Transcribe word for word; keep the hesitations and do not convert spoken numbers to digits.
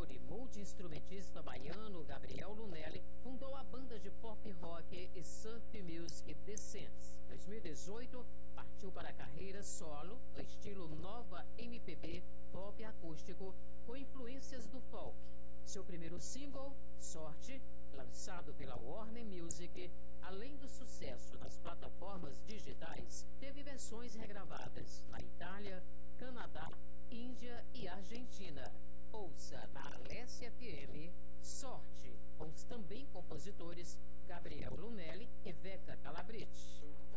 cantor e multi-instrumentista baiano Gabriel Lunelli fundou a banda de pop rock e surf music The Saints. Em dois mil e dezoito, partiu para a carreira solo, no estilo nova M P B, pop acústico, com influências do folk. Seu primeiro single, Sorte, lançado pela Warner Music, além do sucesso nas plataformas digitais, teve versões regravadas na Itália, Canadá, Índia e Argentina. Ouça na Alessia F M, Sorte, com os também compositores Gabriel Lunelli e Veca Calabrete.